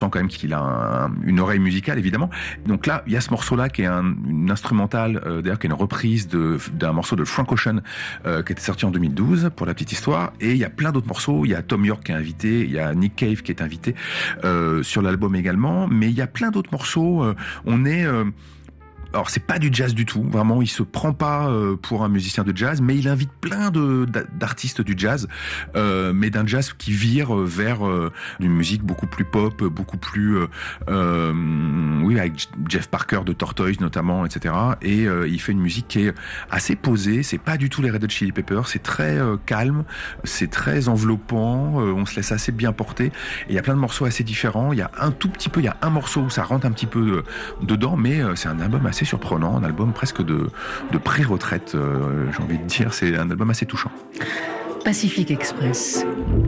quand même qu'il a une oreille musicale, évidemment. Donc là, il y a ce morceau-là qui est une instrumentale, d'ailleurs qui est une reprise d'un morceau de Frank Ocean qui était sorti en 2012, pour la petite histoire. Et il y a plein d'autres morceaux. Il y a Tom York qui est invité, il y a Nick Cave qui est invité sur l'album également. Mais il y a plein d'autres morceaux. Alors c'est pas du jazz du tout, vraiment il se prend pas pour un musicien de jazz, mais il invite plein d'artistes du jazz, mais d'un jazz qui vire vers une musique beaucoup plus pop, beaucoup plus oui, avec Jeff Parker de Tortoise notamment, etc. Et il fait une musique qui est assez posée, c'est pas du tout les Red Hot Chili Peppers, c'est très calme, c'est très enveloppant, on se laisse assez bien porter, et il y a plein de morceaux assez différents, il y a un morceau où ça rentre un petit peu dedans, mais c'est un album assez surprenant, un album presque de pré-retraite, j'ai envie de dire, c'est un album assez touchant. Pacific Express.